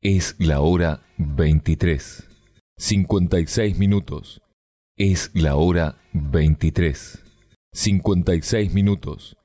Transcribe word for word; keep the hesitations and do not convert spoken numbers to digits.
Es la hora veintitrés. cincuenta y seis minutos. Es la hora veintitrés. cincuenta y seis minutos.